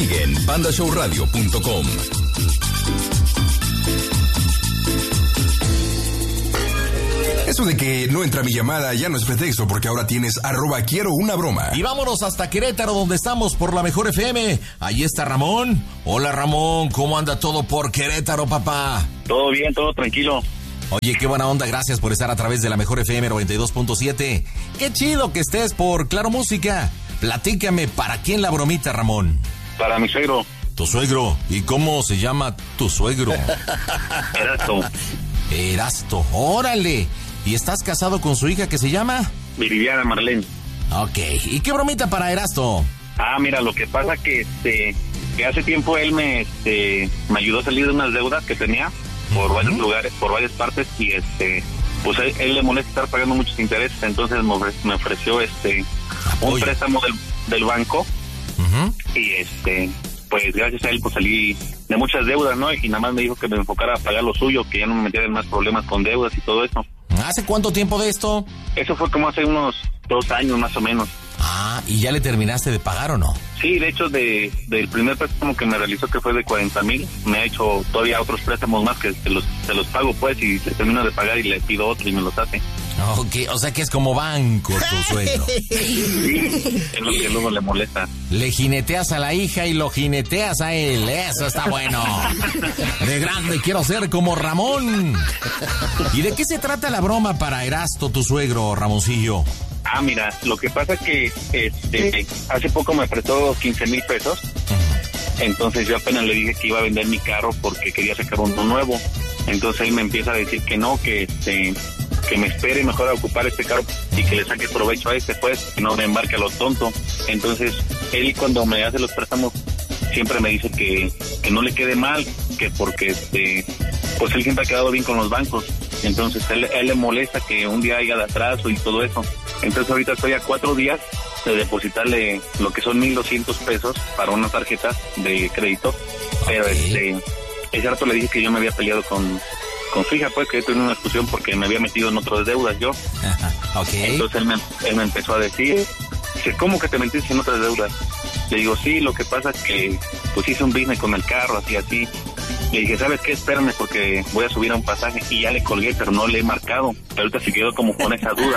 Sigue en pandashowradio.com. Eso de que no entra mi llamada ya no es pretexto, porque ahora tienes @quiero una broma. Y vámonos hasta Querétaro, donde estamos por la Mejor FM. Ahí está Ramón. Hola Ramón, ¿cómo anda todo por Querétaro, papá? Todo bien, todo tranquilo. Oye, qué buena onda, gracias por estar a través de la Mejor FM 92.7. Qué chido que estés por Claro Música. Platícame, ¿para quién la bromita, Ramón? Para mi suegro. ¿Tu suegro? ¿Y cómo se llama tu suegro? Erasto. Erasto, órale. ¿Y estás casado con su hija que se llama? Viridiana Marlene. Ok, ¿y qué bromita para Erasto? Mira, lo que pasa que que hace tiempo él me ayudó a salir de unas deudas que tenía por varios lugares, por varias partes, y pues él le molesta estar pagando muchos intereses, entonces me ofreció un préstamo del banco. Y pues gracias a él pues salí de muchas deudas, ¿no? Y nada más me dijo que me enfocara a pagar lo suyo, que ya no me metiera en más problemas con deudas y todo eso. ¿Hace cuánto tiempo de esto? Eso fue como hace unos 2 años más o menos. ¿Y ya le terminaste de pagar o no? Sí, de hecho, del primer préstamo que me realizó, que fue de 40,000, me ha hecho todavía otros préstamos más que se los pago, pues, y le termino de pagar y le pido otro y me los hace. Ok, o sea que es como banco tu suegro. Sí, es lo que luego le molesta. Le jineteas a la hija y lo jineteas a él, eso está bueno. De grande quiero ser como Ramón. ¿Y de qué se trata la broma para Erasto, tu suegro, Ramoncillo? Mira, lo que pasa que hace poco me prestó 15,000 pesos. Entonces yo apenas le dije que iba a vender mi carro porque quería sacar uno nuevo. Entonces él me empieza a decir que no, que me espere mejor a ocupar este carro y que le saque provecho a pues, que no me embarque a lo tonto. Entonces él, cuando me hace los préstamos, siempre me dice que no le quede mal, que porque pues él siempre ha quedado bien con los bancos. Entonces él le molesta que un día haya de atraso y todo eso. Entonces ahorita estoy a 4 días de depositarle lo que son 1,200 pesos para una tarjeta de crédito. Pero ese rato le dije que yo me había peleado con su hija, pues, que yo tenía una discusión porque me había metido en otras deudas yo. Okay. Entonces él me empezó a decir, ¿cómo que te metiste en otras deudas? Le digo, sí, lo que pasa es que pues hice un business con el carro, así. Le dije, ¿sabes qué? Espérame porque voy a subir a un pasaje, y ya le colgué, pero no le he marcado. Pero ahorita se quedó como con esa duda.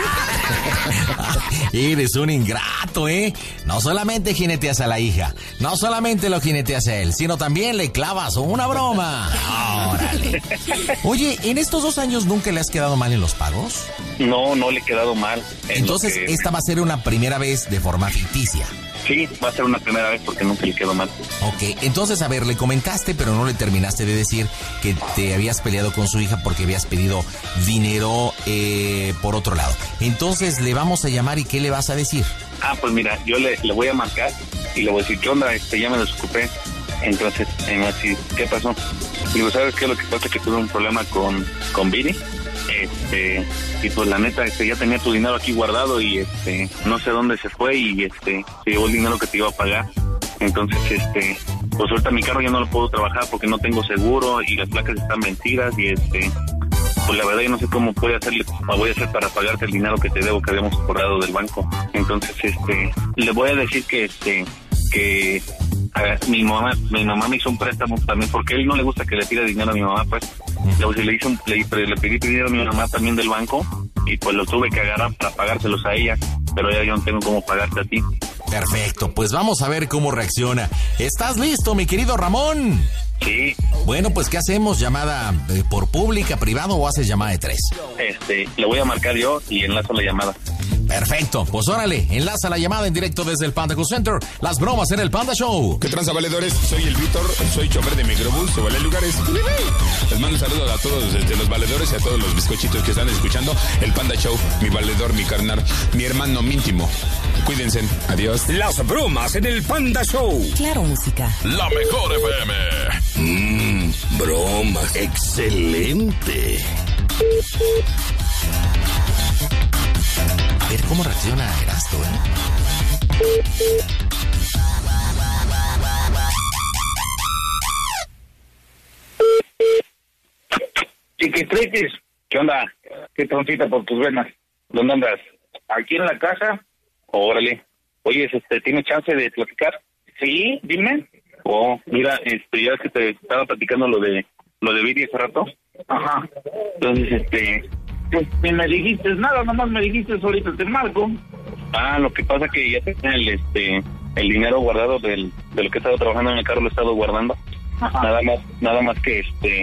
Eres un ingrato, ¿eh? No solamente jineteas a la hija, no solamente lo jineteas a él, sino también le clavas una broma. ¡Órale! Oye, ¿en estos 2 años nunca le has quedado mal en los pagos? No le he quedado mal. Entonces, esta va a ser una primera vez de forma ficticia. Sí, va a ser una primera vez porque nunca le quedó mal. Ok, entonces, a ver, le comentaste, pero no le terminaste de decir que te habías peleado con su hija porque habías pedido dinero por otro lado. Entonces, le vamos a llamar, ¿y qué le vas a decir? Pues mira, yo le voy a marcar y le voy a decir, ¿qué onda? Ya me desocupé. Entonces, me va a decir, ¿qué pasó? Digo, ¿sabes qué? Lo que pasa es que tuve un problema con Viri. Y pues la neta, ya tenía tu dinero aquí guardado y no sé dónde se fue y se llevó el dinero que te iba a pagar. Entonces, pues ahorita mi carro ya no lo puedo trabajar porque no tengo seguro y las placas están vencidas y pues la verdad yo no sé cómo voy a hacer para pagarte el dinero que te debo, que habíamos acordado del banco. Entonces, le voy a decir que mi mamá me hizo un préstamo también, porque a él no le gusta que le pida dinero a mi mamá, pues. Le pedí dinero a mi mamá también del banco y pues lo tuve que agarrar para pagárselos a ella, pero ya yo no tengo cómo pagarte a ti. Perfecto, pues vamos a ver cómo reacciona. ¿Estás listo, mi querido Ramón? Sí. Bueno, pues ¿qué hacemos? ¿Llamada por pública, privado o haces llamada de 3? Le voy a marcar yo y enlazo la llamada. Perfecto, pues órale, enlaza la llamada en directo desde el Panda Cool Center. Las bromas en el Panda Show. ¿Qué tranza, valedores? Soy el Víctor, soy chofer de microbús de Vale Lugares. Les mando un saludo a todos los valedores y a todos los bizcochitos que están escuchando el Panda Show. Mi valedor, mi carnal, mi hermano, mi íntimo. Cuídense, adiós. Las bromas en el Panda Show. Claro Música. La Mejor FM. Bromas. Excelente. A ver cómo reacciona Erasto, Chiquitriquis, ¿qué onda? ¿Qué troncita por tus venas? ¿Dónde andas? ¿Aquí en la casa? Órale. Oye, ¿tienes chance de platicar? Sí, dime. Oh, mira, ya que te estaba platicando lo de Viri hace rato. Ajá. Entonces, pues ni me dijiste nada, nomás me dijiste ahorita te marco. Lo que pasa que ya tenía el dinero guardado de lo que he estado trabajando en el carro, lo he estado guardando. Ajá. Nada más que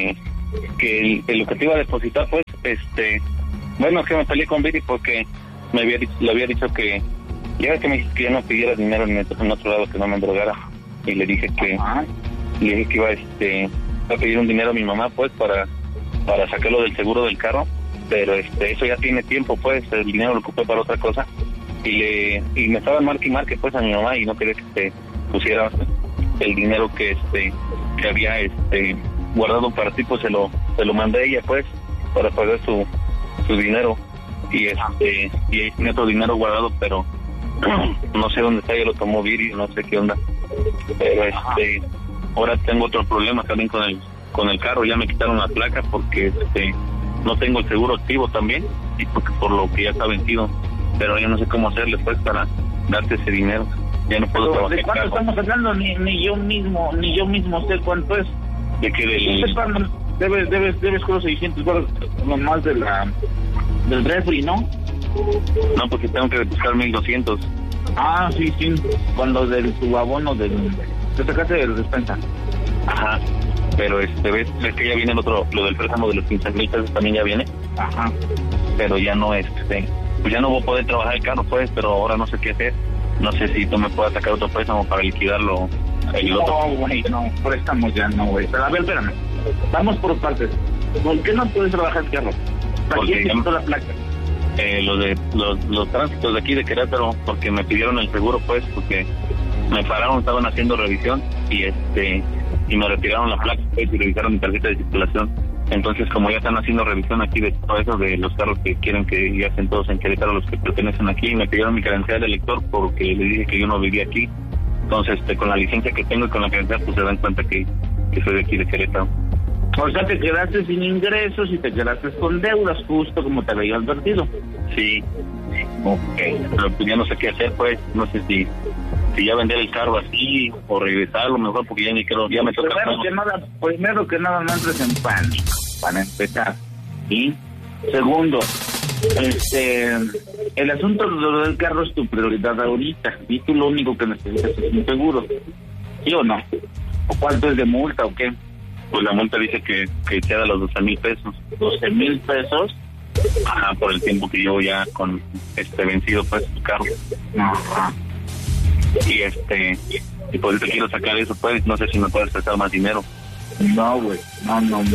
que lo que te iba a depositar, pues, bueno, es que me peleé con Viri porque le había dicho que ya que me dijiste que ya no pidiera dinero en otro lado, que no me drogara, y le dije que iba a pedir un dinero a mi mamá, pues, para sacarlo del seguro del carro, pero eso ya tiene tiempo, pues, el dinero lo ocupé para otra cosa, y me estaban marque pues a mi mamá, y no quería que se pusiera el dinero que había guardado para ti, pues se lo mandé a ella, pues, para pagar su dinero, y ahí tiene otro dinero guardado, pero no sé dónde está, ya lo tomó Viri, no sé qué onda, pero ahora tengo otro problema también con el carro, ya me quitaron la placa porque no tengo el seguro activo también, y porque por lo que ya está vencido, pero ya no sé cómo hacerle, pues, para darte ese dinero. Ya no puedo trabajar. ¿De cuánto estamos hablando? Ni yo mismo sé cuánto es. ¿De qué? Debes con los 600 dólares nomás del refri, ¿no? No, porque tengo que buscar 1,200. Sí, cuando tu abono te sacaste de la despensa. Ajá, pero ves que ya viene lo del préstamo de los 15,000 pesos, también ya viene. Ajá. Pero ya no, pues ya no voy a poder trabajar el carro, pues, pero ahora no sé qué hacer. No sé si tú me puedas sacar otro préstamo para liquidarlo. No, güey, no, préstamos ya no, güey. Pero a ver, espérame. Vamos por partes. ¿Por qué no puedes trabajar el carro? ¿Para quién te quitó la placa? Los tránsitos de aquí de Querétaro, porque me pidieron el seguro, pues, porque me pararon, estaban haciendo revisión y me retiraron la placa, pues, y revisaron mi tarjeta de circulación. Entonces, como ya están haciendo revisión aquí de todo eso, de los carros que quieren que ya estén todos en Querétaro, los que pertenecen aquí, me pidieron mi credencial de lector porque les dije que yo no vivía aquí. Entonces, con la licencia que tengo y con la credencial, pues se dan cuenta que soy de aquí de Querétaro. O sea, te quedaste sin ingresos y te quedaste con deudas, justo como te había advertido. Sí. Ok. Pero pues ya no sé qué hacer, pues. No sé si ya vender el carro así o regresarlo mejor, porque ya ni creo, ya me toca. Primero que nada, no entres en pánico, para empezar. Y segundo, el asunto del carro es tu prioridad ahorita, y tú lo único que necesitas es un seguro. ¿Sí o no? ¿O cuánto es de multa o qué? Pues la multa dice que sea de los 12,000 pesos. 12,000 pesos. Ajá, por el tiempo que llevo ya con vencido, pues, el carro. Ajá. Y por eso quiero sacar eso, pues, no sé si me puedes prestar más dinero. No, güey, no.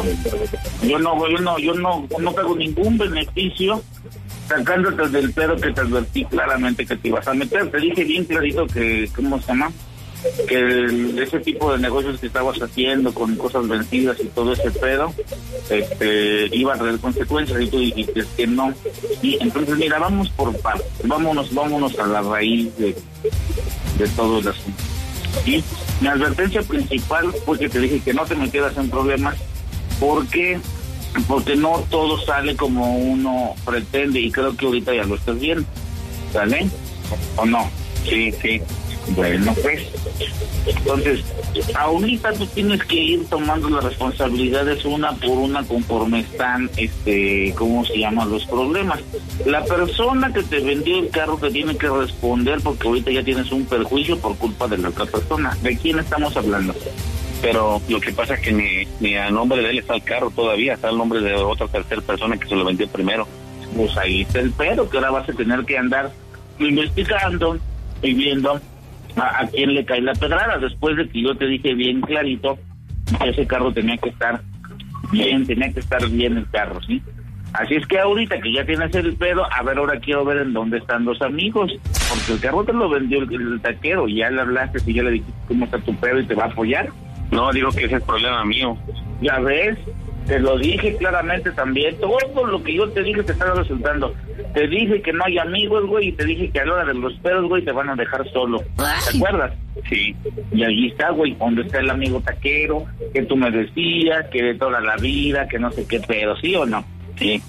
Yo no pago ningún beneficio sacándote del pedo que te advertí claramente que te ibas a meter. Te dije bien clarito que, ¿cómo se llama? Que ese tipo de negocios que estabas haciendo con cosas vencidas y todo ese pedo iba a tener consecuencias, y tú dijiste que no. Y entonces, mira, vamos por partes, vámonos a la raíz de todo el asunto. Y mi advertencia principal fue que te dije que no te metieras en problemas, porque no todo sale como uno pretende, y creo que ahorita ya lo estás viendo. ¿Sale? ¿O no? Sí. Bueno, pues, entonces, ahorita tú tienes que ir tomando las responsabilidades una por una conforme están, ¿cómo se llaman los problemas? La persona que te vendió el carro te tiene que responder, porque ahorita ya tienes un perjuicio por culpa de la otra persona. ¿De quién estamos hablando? Pero lo que pasa es que ni a nombre de él está el carro todavía, está el nombre de otra tercera persona que se lo vendió primero. Pues ahí está el pedo, que ahora vas a tener que andar investigando y viendo a quién le cae la pedrada, después de que yo te dije bien clarito que ese carro tenía que estar bien el carro, ¿sí? Así es que ahorita que ya tienes el pedo, a ver, ahora quiero ver en dónde están los amigos, porque el carro te lo vendió el taquero, ya le hablaste y ya le dijiste cómo está tu pedo y te va a apoyar. No, digo que ese es problema mío. Ya ves, te lo dije claramente también, todo lo que yo te dije te estaba resultando. Te dije que no hay amigos, güey, y te dije que a la hora de los pedos, güey, te van a dejar solo. ¿Te acuerdas? Sí. Y allí está, güey, donde está el amigo taquero, que tú me decías, que de toda la vida, que no sé qué pedo, ¿sí o no? Sí.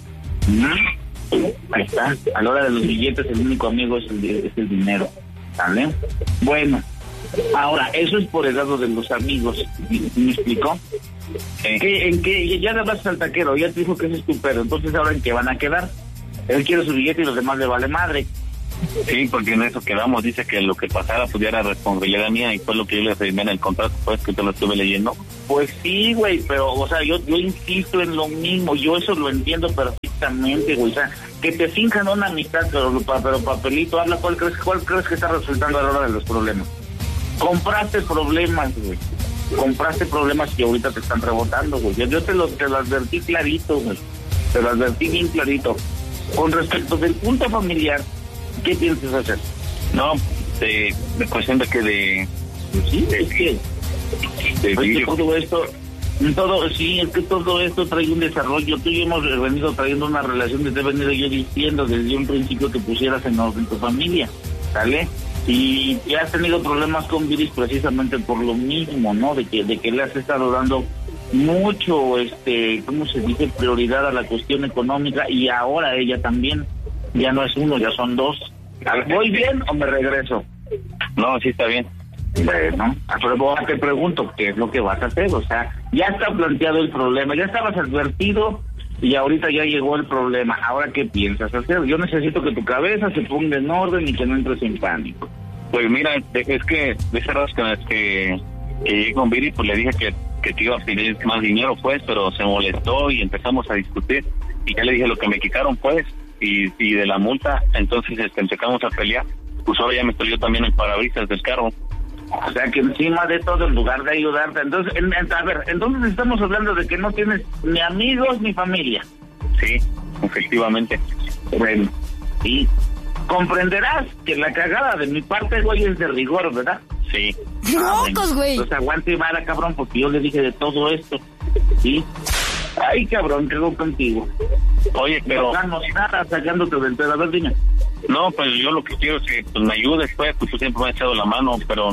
Ahí está. A la hora de los billetes, el único amigo es el dinero. ¿Sale? Bueno, Ahora, eso es por el lado de los amigos. ¿Me explicó? ¿En qué? Ya le vas al taquero, ya te dijo que ese es tu pedo, entonces ahora en qué van a quedar. Él quiere su billete y los demás le vale madre. Sí, porque en eso quedamos, dice que lo que pasara pudiera responsabilidad mía y fue lo que yo le firmé en el contrato, pues que te lo estuve leyendo. Pues sí, güey, pero, o sea, yo insisto en lo mismo, yo eso lo entiendo perfectamente, güey, o sea, que te finjan una amistad, pero papelito, habla, ¿cuál crees que está resultando a la hora de los problemas? Compraste problemas, güey, y ahorita te están rebotando, güey, yo te lo advertí clarito, güey, te lo advertí bien clarito. Con respecto del punto familiar, ¿qué piensas hacer? No, de cuestión de que sí, es que todo esto, es que todo esto trae un desarrollo. Tú y yo hemos venido trayendo una relación, te he venido yo diciendo desde un principio que pusieras en orden tu familia, ¿sale? Y has tenido problemas con Viris precisamente por lo mismo, ¿no? De que le has estado dando mucho, ¿cómo se dice? Prioridad a la cuestión económica, y ahora ella también. Ya no es uno, ya son dos. ¿Voy bien o me regreso? No, sí está bien. Bueno, pero te pregunto, ¿qué es lo que vas a hacer? O sea, ya está planteado el problema, ya estabas advertido y ahorita ya llegó el problema. Ahora, ¿qué piensas hacer? Yo necesito que tu cabeza se ponga en orden y que no entres en pánico. Pues mira, es que de esas razones que llegué con Viri, pues le dije que te iba a pedir más dinero, pues, pero se molestó y empezamos a discutir. Y ya le dije lo que me quitaron, pues, y de la multa. Entonces empezamos a pelear. Pues ahora ya me estoy yo también en parabrisas del carro. O sea, que encima de todo, en lugar de ayudarte. Entonces, a ver, entonces estamos hablando de que no tienes ni amigos ni familia. Sí, efectivamente. Bueno, y comprenderás que la cagada de mi parte, güey, es de rigor, ¿verdad? Sí. ¡Locos, güey! Pues aguante y vara, cabrón, porque yo le dije de todo esto. ¿Sí? Ay, cabrón, quedó contigo. Oye, pero... No nada sacándote del pedo. A ver, dime. No, pues yo lo que quiero es que pues, me ayudes, pues tú siempre me has echado la mano, pero,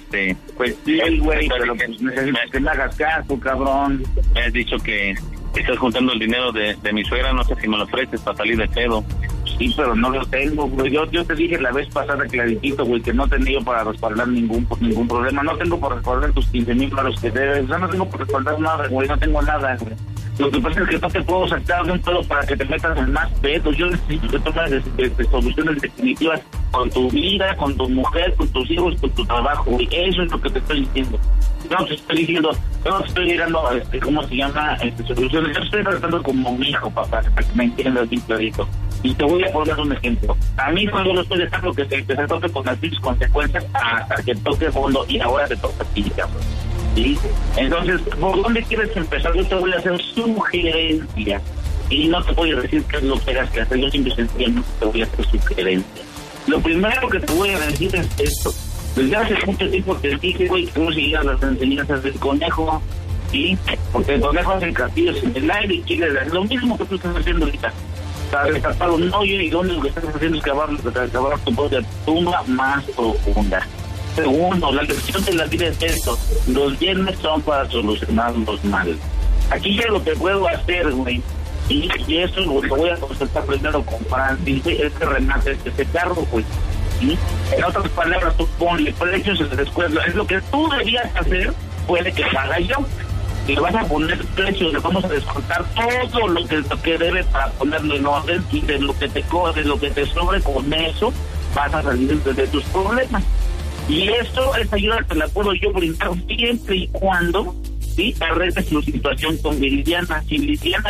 Pues sí, güey, pero pues, necesito que me hagas caso, cabrón. Me has dicho que estás juntando el dinero de mi suegra, no sé si me lo ofreces para salir de pedo. Sí, pero no lo tengo, güey. Yo te dije la vez pasada claritito, güey, que no tenía para respaldar ningún problema. No tengo por respaldar tus 15,000 claros que debes. O sea, no tengo por respaldar nada, güey. No tengo nada, güey. Lo que pasa es que no te puedo sacar de un pedo para que te metas en más pedos. Yo necesito que tomes soluciones definitivas con tu vida, con tu mujer, con tus hijos, con tu trabajo, güey. Eso es lo que te estoy diciendo. No te estoy diciendo, no te estoy llegando a, ¿cómo se llama? Soluciones. Yo estoy tratando como mi hijo, papá, para que me entiendas bien clarito. Y te voy a poner un ejemplo. A mí cuando yo lo estoy dejando que se toque con las mismas consecuencias hasta que toque fondo, y ahora te toca a ti, cabrón. ¿Sí? Entonces, ¿por dónde quieres empezar? Yo te voy a hacer sugerencias y no te voy a decir qué es lo que tengas que hacer. Yo simple y sencillamente te voy a hacer sugerencias. Lo primero que te voy a decir es esto. Desde hace mucho tiempo te dije, güey, que no siguieras las enseñanzas del conejo, ¿sí? Porque el conejo hace castillos en el aire y quiere lo mismo que tú estás haciendo ahorita. Para destapar un hoyo, y lo único que estás haciendo es cavar tu propia tumba más profunda. Segundo, la lección de la vida es esto: los bienes son para solucionar los males. Aquí ya lo que puedo hacer, güey, y eso lo voy a consultar primero con Francis, es que remate ese carro, güey. ¿Sí? En otras palabras, tú ponle precios en la escuela. Es lo que tú debías hacer, puede que haga yo. Le vas a poner precios, le vamos a descontar todo lo que debe para ponerlo en orden, y de lo que te cobre, de lo que te sobre, con eso vas a salir de tus problemas. Y esa ayuda te la puedo yo brindar siempre y cuando, ¿sí?, arregles tu situación con Viridiana. Si Viridiana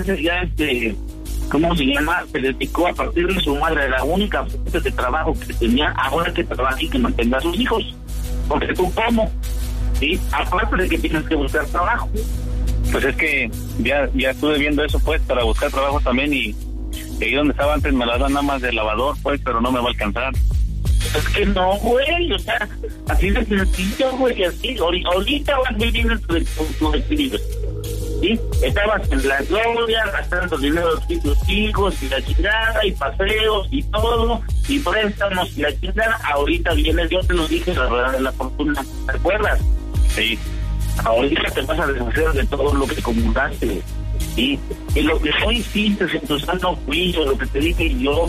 ¿cómo se llama? Se dedicó a partir de su madre, la única fuente de trabajo que tenía, ahora que trabaja y que mantenga a sus hijos. Porque tú, ¿cómo? ¿Sí? Aparte de que tienes que buscar trabajo. Pues es que ya estuve viendo eso, pues, para buscar trabajo también, y ahí donde estaba antes me la dan nada más de lavador, pues, pero no me va a alcanzar. Es que no, güey, o sea, así de sencillo, güey, así. Ahorita vas viviendo tu equilibrio, ¿sí? Estabas en la gloria, gastando dinero de tus hijos y la chingada, y paseos y todo, y préstamos y la chingada. Ahorita vienes, yo te lo dije, la rueda de la fortuna, ¿te acuerdas? Sí. Ahorita te vas a deshacer de todo lo que acumulaste, ¿sí? Y lo que no hiciste en tu sano juicio, lo que te dije yo, que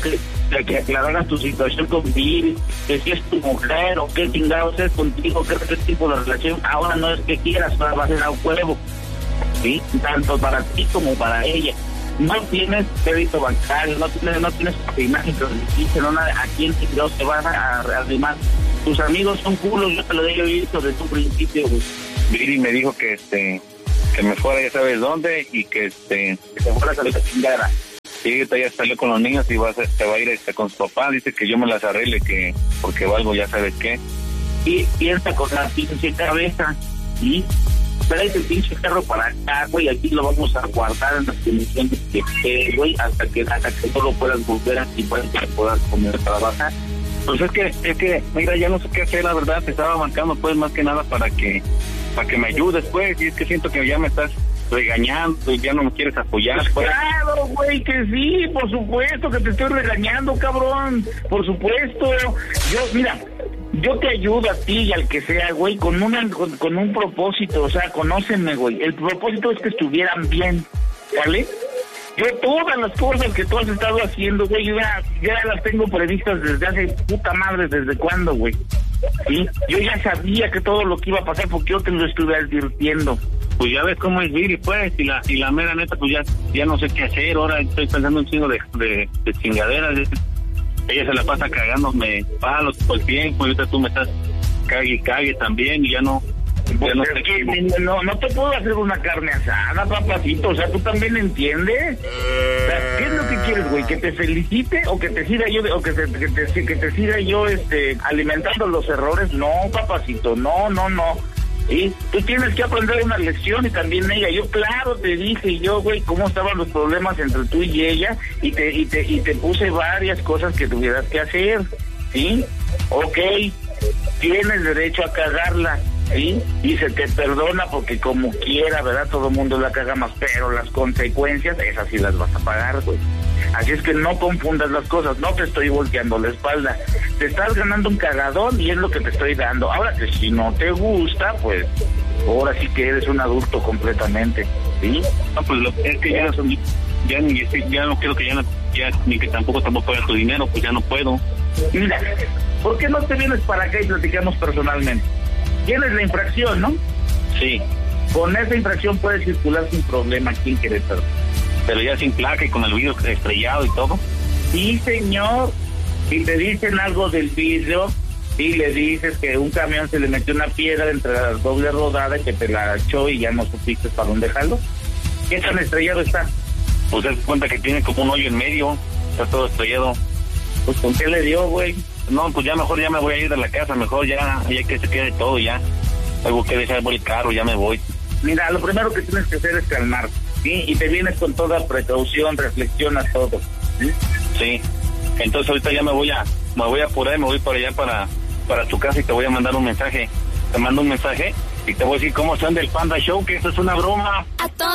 de que aclararas tu situación con Viri, que si es tu mujer o qué chingados es contigo, qué tipo de relación. Ahora no es que quieras, ahora va a ser a huevo, ¿sí? Tanto para ti como para ella. No tienes crédito bancario, no tienes imagen crediticia, no nada. ¿A quién chingados te van a arrimar? Tus amigos son culos, yo te lo he visto desde un principio, güey. Viri me dijo que me fuera ya sabes dónde y que se fuera a la chingada. Sí, ya salió con los niños y se va a ir con su papá. Dice que yo me las arregle, que porque valgo ya sabes qué. Y piensa con la pinche cabeza, ¿sí? Traes el pinche carro para acá, güey, aquí lo vamos a guardar en las condiciones que güey, hasta que no lo puedas volver aquí para que puedas comer, trabajar. Pues es que, mira, ya no sé qué hacer, la verdad. Te estaba marcando, pues, más que nada para que me ayudes, pues. Y es que siento que ya me estás regañando y ya no me quieres apoyar, pues. Claro, güey, que sí, por supuesto que te estoy regañando, cabrón. Por supuesto. Yo te ayudo a ti y al que sea, güey, con un propósito. O sea, conóceme, güey. El propósito es que estuvieran bien, ¿vale? Yo todas las cosas que tú has estado haciendo, güey, ya las tengo previstas desde hace puta madre, ¿desde cuándo, güey? ¿Sí? Yo ya sabía que todo lo que iba a pasar porque yo te lo estuve advirtiendo. Pues ya ves cómo es Viri, pues, y la mera neta, pues ya no sé qué hacer. Ahora estoy pensando un chingo de chingaderas. Ella se la pasa cagándome palos todo el tiempo, y ahorita tú me estás cague también, y ya no te puedo hacer una carne asada, papacito. O sea, tú también entiendes. O sea, ¿qué es lo que quieres, güey? ¿Que te felicite o que te siga yo que te siga yo alimentando los errores? No, papacito, no. ¿Sí? Tú tienes que aprender una lección y también ella. Yo, claro, te dije yo, güey, cómo estaban los problemas entre tú y ella, y te puse varias cosas que tuvieras que hacer, ¿sí? Ok, tienes derecho a cagarla, ¿sí? Y se te perdona porque como quiera, ¿verdad? Todo el mundo la caga más, pero las consecuencias, esas sí las vas a pagar, güey. Así es que no confundas las cosas, no te estoy volteando la espalda. Te estás ganando un cagadón y es lo que te estoy dando. Ahora que si no te gusta, pues ahora sí que eres un adulto completamente, ¿sí? No, pues es que ya no quiero que ya ni que tampoco pague tu dinero, pues ya no puedo. Mira, ¿por qué no te vienes para acá y platicamos personalmente? Tienes la infracción, ¿no? Sí. Con esa infracción puedes circular sin problema aquí en Querétaro. Pero ya sin placa y con el vidrio estrellado y todo. Sí, señor. Si te dicen algo del vidrio y le dices que un camión se le metió una piedra entre la doble rodada y que te la echó y ya no supiste para dónde dejarlo. ¿Qué tan estrellado está? Pues se cuenta que tiene como un hoyo en medio. Está todo estrellado. Pues ¿con qué le dio, güey? No, pues ya mejor ya me voy a ir de la casa. Mejor ya que se quede todo ya. Tengo que dejar el carro, ya me voy. Mira, lo primero que tienes que hacer es calmar, ¿sí? Y te vienes con toda precaución, reflexionas todo, ¿sí? Sí. Entonces ahorita ya me voy a apurar, me voy para allá para tu casa y te voy a mandar un mensaje. Te mando un mensaje y te voy a decir cómo están del Panda Show, que esto es una broma.